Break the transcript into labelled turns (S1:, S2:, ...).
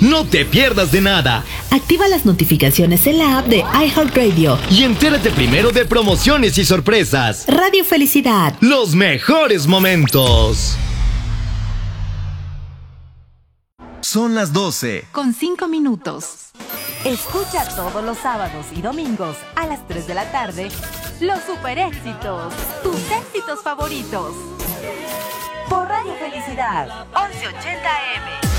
S1: No te pierdas de nada.
S2: Activa las notificaciones en la app de iHeartRadio
S1: Y entérate primero de promociones y sorpresas.
S2: Radio Felicidad.
S1: Los mejores momentos.
S3: Son las 12.
S4: Con 5 minutos.
S5: Escucha todos los sábados y domingos a las 3 de la tarde los super éxitos, tus éxitos favoritos. Por Radio Felicidad, 1180 AM.